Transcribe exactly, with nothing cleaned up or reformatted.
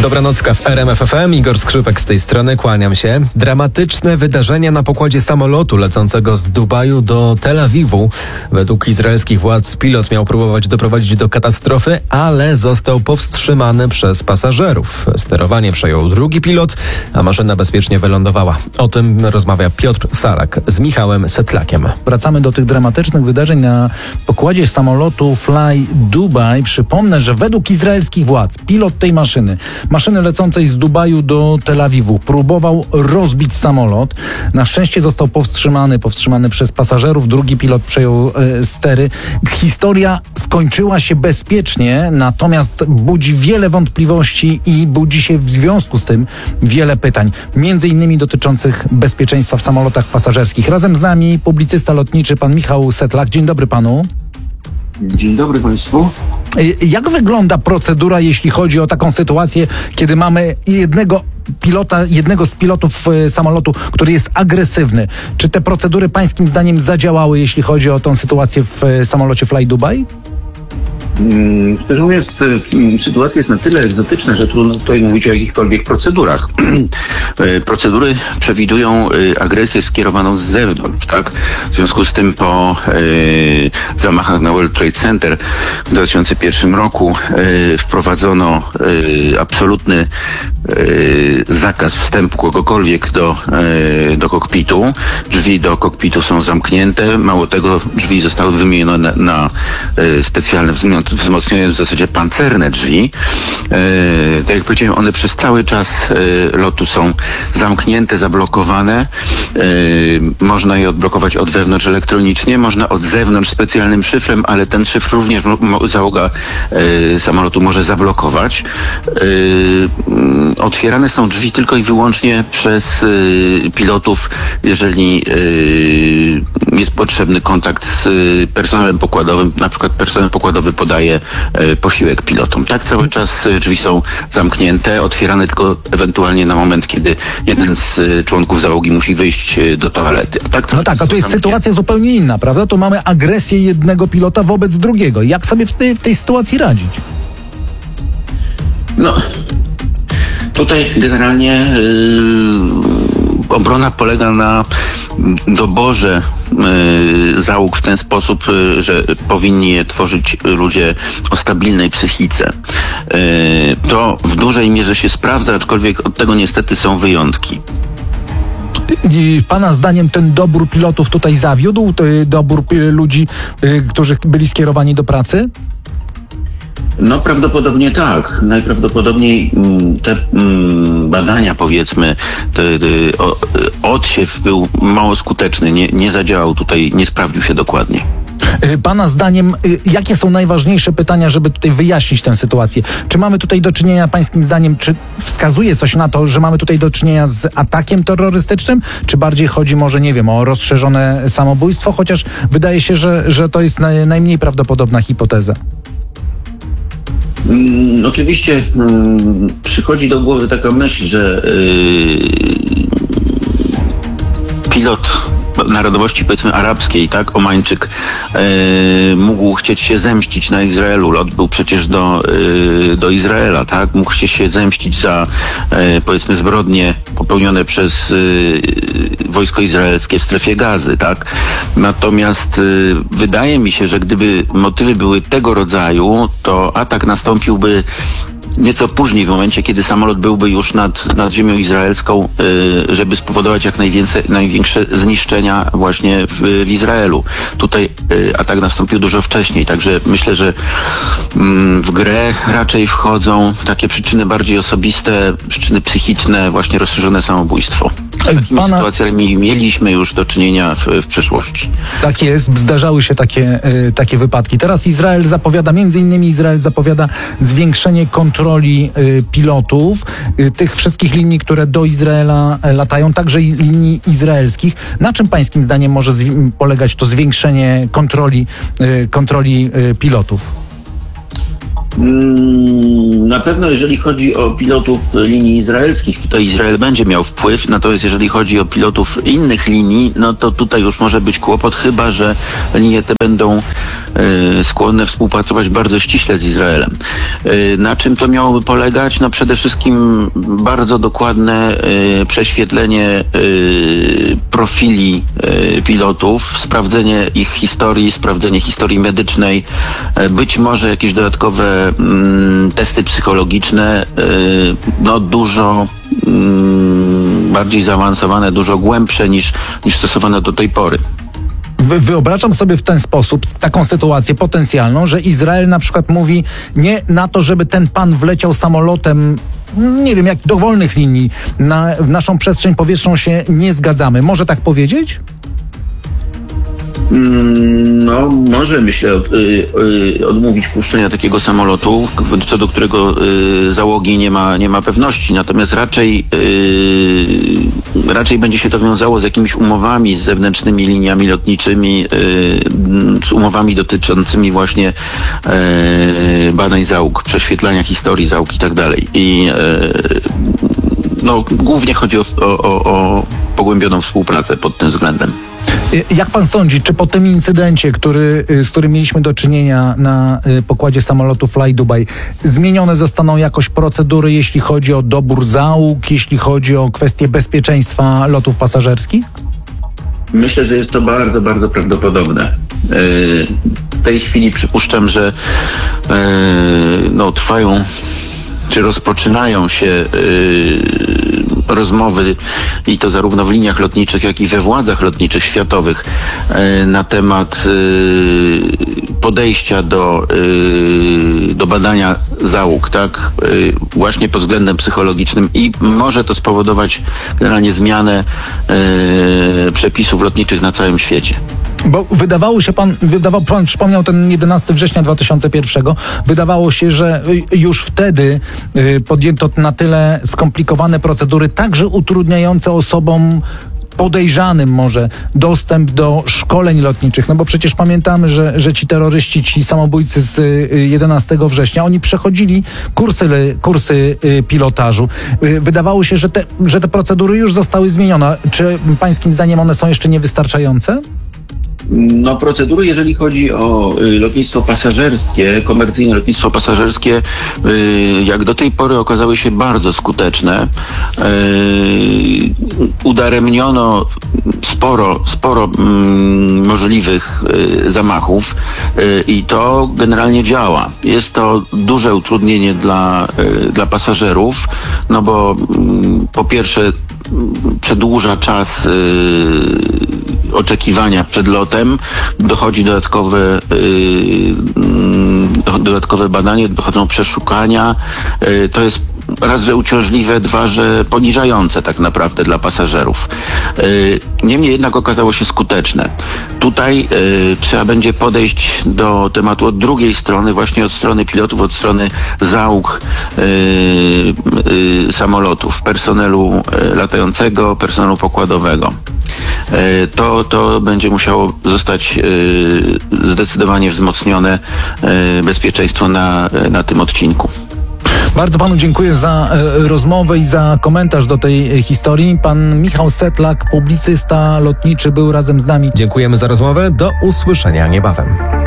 Dobranocka w R M F F M. Igor Skrzypek z tej strony, kłaniam się. Dramatyczne wydarzenia na pokładzie samolotu lecącego z Dubaju do Tel Awiwu. Według izraelskich władz pilot miał próbować doprowadzić do katastrofy, ale został powstrzymany przez pasażerów. Sterowanie przejął drugi pilot, a maszyna bezpiecznie wylądowała. O tym rozmawia Piotr Salak z Michałem Setlakiem. Wracamy do tych dramatycznych wydarzeń na pokładzie samolotu Fly Dubai. Przypomnę, że według izraelskich władz pilot tej maszyny, maszyny lecącej z Dubaju do Tel Awiwu, próbował rozbić samolot. Na szczęście został powstrzymany, powstrzymany przez pasażerów. Drugi pilot przejął e, stery. Historia skończyła się bezpiecznie, natomiast budzi wiele wątpliwości i budzi się w związku z tym wiele pytań, między innymi dotyczących bezpieczeństwa w samolotach pasażerskich. Razem z nami publicysta lotniczy pan Michał Setlak. Dzień dobry panu. Dzień dobry Państwu. Jak wygląda procedura, jeśli chodzi o taką sytuację, kiedy mamy jednego pilota, jednego z pilotów samolotu, który jest agresywny? Czy te procedury pańskim zdaniem zadziałały, jeśli chodzi o tą sytuację w samolocie Fly Dubai? Szczerze mówiąc, sytuacja jest na tyle egzotyczna, że trudno tutaj mówić o jakichkolwiek procedurach. Procedury przewidują agresję skierowaną z zewnątrz, tak? W związku z tym po y, zamachach na World Trade Center w dwa tysiące pierwszym roku y, wprowadzono y, absolutny y, zakaz wstępu kogokolwiek do, y, do kokpitu. Drzwi do kokpitu są zamknięte. Mało tego, drzwi zostały wymienione na, na y, specjalne wzmian wzmocnione w zasadzie pancerne drzwi. E, tak jak powiedziałem, one przez cały czas e, lotu są zamknięte, zablokowane. E, można je odblokować od wewnątrz elektronicznie, można od zewnątrz specjalnym szyfrem, ale ten szyfr również mo- załoga e, samolotu może zablokować. E, otwierane są drzwi tylko i wyłącznie przez e, pilotów, jeżeli e, jest potrzebny kontakt z e, personelem pokładowym, na przykład personel pokładowy podaje e, posiłek pilotom. Tak cały czas e, drzwi są zamknięte, otwierane tylko ewentualnie na moment, kiedy jeden z e, członków załogi musi wyjść e, do toalety. Tak, no tak, a tu jest sytuacja zupełnie inna, prawda? Tu mamy agresję jednego pilota wobec drugiego. Jak sobie w tej, w tej sytuacji radzić? No, tutaj generalnie yy, obrona polega na doborze y, załóg w ten sposób, y, że powinni je tworzyć ludzie o stabilnej psychice. Y, to w dużej mierze się sprawdza, aczkolwiek od tego niestety są wyjątki. I pana zdaniem ten dobór pilotów tutaj zawiódł? To dobór ludzi, y, którzy byli skierowani do pracy? No prawdopodobnie tak. Najprawdopodobniej te badania, powiedzmy, te, te, o, odsiew był mało skuteczny, nie, nie zadziałał tutaj, nie sprawdził się dokładnie. Pana zdaniem, jakie są najważniejsze pytania, żeby tutaj wyjaśnić tę sytuację? Czy mamy tutaj do czynienia, pańskim zdaniem, czy wskazuje coś na to, że mamy tutaj do czynienia z atakiem terrorystycznym? Czy bardziej chodzi może, nie wiem, o rozszerzone samobójstwo? Chociaż wydaje się, że, że to jest naj, najmniej prawdopodobna hipoteza. Mm, oczywiście mm, przychodzi do głowy taka myśl, że yy, pilot narodowości, powiedzmy, arabskiej, tak, Omańczyk, yy, mógł chcieć się zemścić na Izraelu. Lot był przecież do, yy, do Izraela, tak, mógł się, się zemścić za, yy, powiedzmy, zbrodnie popełnione przez yy, wojsko izraelskie w strefie Gazy, tak. Natomiast yy, wydaje mi się, że gdyby motywy były tego rodzaju, to atak nastąpiłby nieco później, w momencie, kiedy samolot byłby już nad, nad ziemią izraelską, y, żeby spowodować jak najwięcej, największe zniszczenia właśnie w, w Izraelu. Tutaj y, atak nastąpił dużo wcześniej, także myślę, że mm, w grę raczej wchodzą takie przyczyny bardziej osobiste, przyczyny psychiczne, właśnie rozszerzone samobójstwo. Z takimi Pana... sytuacjami mieliśmy już do czynienia w, w przeszłości. Tak jest, zdarzały się takie, y, takie wypadki. Teraz Izrael zapowiada, między innymi Izrael zapowiada zwiększenie kontroli y, pilotów, y, tych wszystkich linii, które do Izraela y, latają, także i linii izraelskich. Na czym pańskim zdaniem może zwi- polegać to zwiększenie kontroli, y, kontroli y, pilotów? Mm, Na pewno jeżeli chodzi o pilotów linii izraelskich, to Izrael będzie miał wpływ, natomiast jeżeli chodzi o pilotów innych linii, no to tutaj już może być kłopot, chyba że linie te będą y, skłonne współpracować bardzo ściśle z Izraelem. Y, na czym to miałoby polegać? No przede wszystkim bardzo dokładne y, prześwietlenie y, profili y, pilotów, sprawdzenie ich historii, sprawdzenie historii medycznej, y, być może jakieś dodatkowe y, testy psychologiczne, y, no dużo y, bardziej zaawansowane, dużo głębsze niż, niż stosowane do tej pory. Wy- Wyobrażam sobie w ten sposób taką sytuację potencjalną, że Izrael na przykład mówi nie na to, żeby ten pan wleciał samolotem, nie wiem, jak dowolnych linii, na, w naszą przestrzeń powietrzną się nie zgadzamy. Może tak powiedzieć? No, może myślę od, y, y, odmówić puszczenia takiego samolotu, co do którego y, załogi nie ma, nie ma pewności. Natomiast raczej, y, raczej będzie się to wiązało z jakimiś umowami z zewnętrznymi liniami lotniczymi, y, z umowami dotyczącymi właśnie y, badań załóg, prześwietlania historii załóg i tak dalej. I y, no, głównie chodzi o, o, o, o pogłębioną współpracę pod tym względem. Jak pan sądzi, czy po tym incydencie, który, z którym mieliśmy do czynienia na pokładzie samolotu Fly Dubai, zmienione zostaną jakoś procedury, jeśli chodzi o dobór załóg, jeśli chodzi o kwestie bezpieczeństwa lotów pasażerskich? Myślę, że jest to bardzo, bardzo prawdopodobne. W tej chwili przypuszczam, że no, trwają czy rozpoczynają się yy, rozmowy i to zarówno w liniach lotniczych, jak i we władzach lotniczych światowych yy, na temat yy, podejścia do, yy, do badania załóg, tak? Yy, właśnie pod względem psychologicznym i może to spowodować generalnie zmianę yy, przepisów lotniczych na całym świecie. Bo wydawało się pan, wydawał pan, przypomniał ten jedenastego września dwa tysiące pierwszego, wydawało się, że już wtedy y, podjęto na tyle skomplikowane procedury, także utrudniające osobom podejrzanym może dostęp do szkoleń lotniczych, no bo przecież pamiętamy, że, że ci terroryści, ci samobójcy z jedenastego września, oni przechodzili kursy, kursy pilotażu. Wydawało się, że te, że te procedury już zostały zmienione. Czy pańskim zdaniem one są jeszcze niewystarczające? No, procedury, jeżeli chodzi o y, lotnictwo pasażerskie, komercyjne lotnictwo pasażerskie, y, jak do tej pory okazały się bardzo skuteczne. Y, udaremniono sporo, sporo mm, możliwych y, zamachów y, i to generalnie działa. Jest to duże utrudnienie dla, y, dla pasażerów, no bo y, po pierwsze y, przedłuża czas y, oczekiwania przed lotem, dochodzi dodatkowe, yy, dodatkowe badanie, dochodzą przeszukania. Yy, to jest raz, że uciążliwe, dwa, że poniżające tak naprawdę dla pasażerów. Yy, niemniej jednak okazało się skuteczne. Tutaj yy, trzeba będzie podejść do tematu od drugiej strony, właśnie od strony pilotów, od strony załóg yy, yy, samolotów, personelu yy, latającego, personelu pokładowego. To, to będzie musiało zostać zdecydowanie wzmocnione bezpieczeństwo na, na tym odcinku. Bardzo panu dziękuję za e, rozmowę i za komentarz do tej historii. Pan Michał Setlak, publicysta lotniczy, był razem z nami. Dziękujemy za rozmowę. Do usłyszenia niebawem.